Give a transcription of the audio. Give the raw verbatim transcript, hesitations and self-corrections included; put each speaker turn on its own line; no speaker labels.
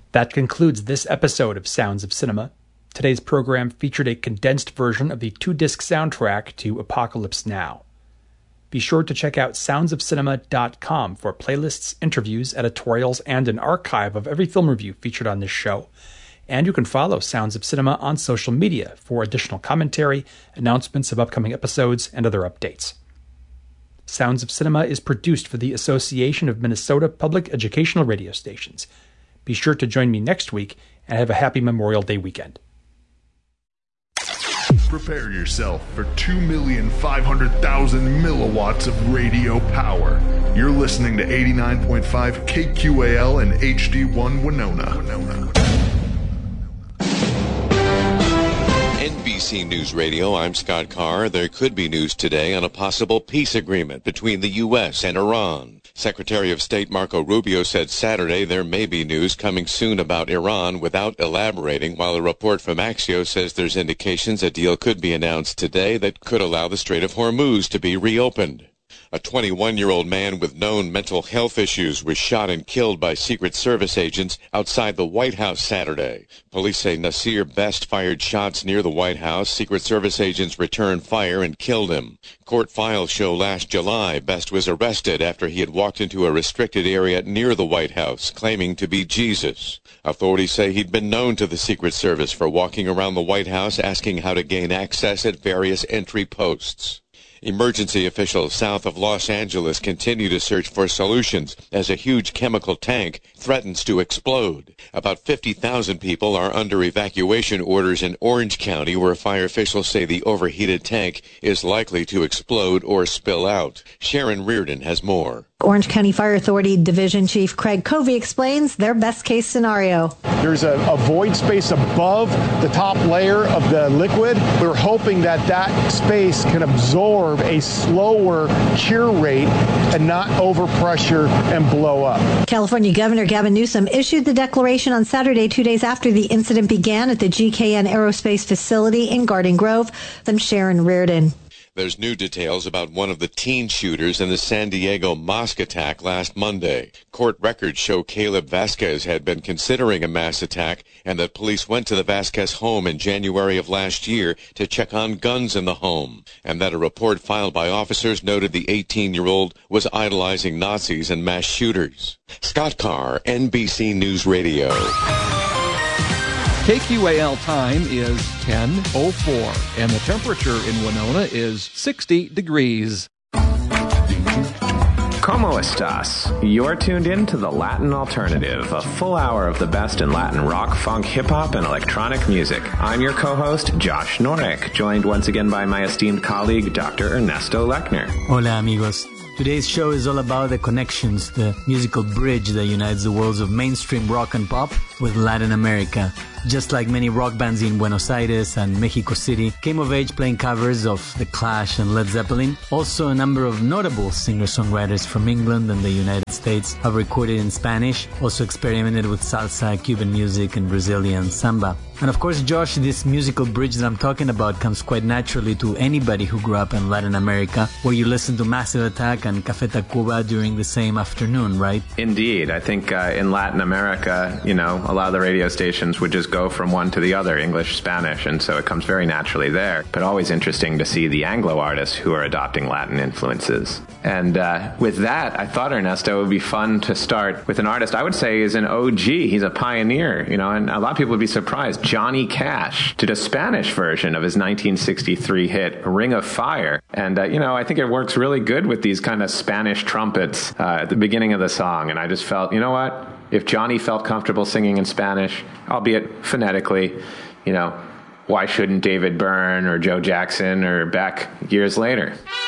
That concludes this episode of Sounds of Cinema. Today's program featured a condensed version of the two-disc soundtrack to Apocalypse Now. Be sure to check out sounds of cinema dot com for playlists, interviews, editorials, and an archive of every film review featured on this show. And you can follow Sounds of Cinema on social media for additional commentary, announcements of upcoming episodes, and other updates. Sounds of Cinema is produced for the Association of Minnesota Public Educational Radio Stations. Be sure to join me next week and have a happy Memorial Day weekend.
Prepare yourself for two million five hundred thousand milliwatts of radio power. You're listening to eighty-nine point five K Q A L and H D one Winona. Winona.
N B C News Radio, I'm Scott Carr. There could be news today on a possible peace agreement between the U S and Iran. Secretary of State Marco Rubio said Saturday there may be news coming soon about Iran without elaborating, while a report from Axios says there's indications a deal could be announced today that could allow the Strait of Hormuz to be reopened. A twenty-one-year-old man with known mental health issues was shot and killed by Secret Service agents outside the White House Saturday. Police say Nasir Best fired shots near the White House. Secret Service agents returned fire and killed him. Court files show last July Best was arrested after he had walked into a restricted area near the White House, claiming to be Jesus. Authorities say he'd been known to the Secret Service for walking around the White House asking how to gain access at various entry posts. Emergency officials south of Los Angeles continue to search for solutions as a huge chemical tank threatens to explode. About fifty thousand people are under evacuation orders in Orange County, where fire officials say the overheated tank is likely to explode or spill out. Sharon Reardon has more.
Orange County Fire Authority Division Chief Craig Covey explains their best-case scenario.
There's a, a void space above the top layer of the liquid. We're hoping that that space can absorb a slower cure rate and not overpressure and blow up.
California Governor Gavin Newsom issued the declaration on Saturday, two days after the incident began at the G K N Aerospace facility in Garden Grove. I'm Sharon Reardon.
There's new details about one of the teen shooters in the San Diego mosque attack last Monday. Court records show Caleb Vasquez had been considering a mass attack and that police went to the Vasquez home in January of last year to check on guns in the home, and that a report filed by officers noted the eighteen-year-old was idolizing Nazis and mass shooters. Scott Carr, N B C News Radio.
K Q A L time is ten oh four, and the temperature in Winona is sixty degrees.
¿Cómo estás? You're tuned in to The Latin Alternative, a full hour of the best in Latin rock, funk, hip-hop, and electronic music. I'm your co-host, Josh Norek, joined once again by my esteemed colleague, Doctor Ernesto Lechner.
Hola, amigos. Today's show is all about the connections, the musical bridge that unites the worlds of mainstream rock and pop with Latin America. Just like many rock bands in Buenos Aires and Mexico City came of age playing covers of The Clash and Led Zeppelin, also a number of notable singer-songwriters from England and the United States have recorded in Spanish, also experimented with salsa, Cuban music, and Brazilian samba. And of course, Josh, this musical bridge that I'm talking about comes quite naturally to anybody who grew up in Latin America, where you listen to Massive Attack and Café Tacuba during the same afternoon, right?
Indeed. I think uh, in Latin America, you know, a lot of the radio stations would just go from one to the other, English, Spanish, and so it comes very naturally there. But always interesting to see the Anglo artists who are adopting Latin influences. And uh, with that, I thought, Ernesto, it would be fun to start with an artist I would say is an O G. He's a pioneer, you know, and a lot of people would be surprised. Johnny Cash did a Spanish version of his nineteen sixty-three hit Ring of Fire. And, uh, you know, I think it works really good with these kind of Spanish trumpets uh, at the beginning of the song. And I just felt, you know what? If Johnny felt comfortable singing in Spanish, albeit phonetically, you know, why shouldn't David Byrne or Joe Jackson or Beck years later?